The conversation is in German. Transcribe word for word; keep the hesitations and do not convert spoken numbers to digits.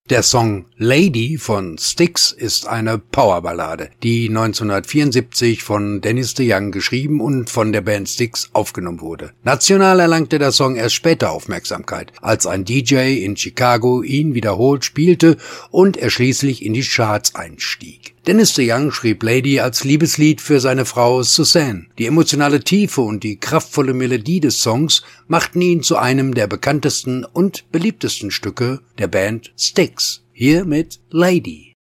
Der Song Lady von Styx ist eine Powerballade, die neunzehnhundertvierundsiebzig von Dennis DeYoung geschrieben und von der Band Styx aufgenommen wurde. National erlangte der Song erst später Aufmerksamkeit, als ein D J in Chicago ihn wiederholt spielte und er schließlich in die Charts einstieg. Dennis DeYoung schrieb Lady als Liebeslied für seine Frau Suzanne. Die emotionale Tiefe und die kraftvolle Melodie des Songs machten ihn zu einem der bekanntesten und beliebtesten Stücke der Band Styx. Hier mit Lady.